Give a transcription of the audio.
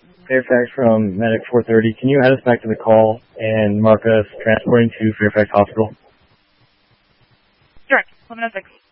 Fairfax from Medic 430. Can you add us back to the call and mark us transporting to Fairfax Hospital? Direct, 1106.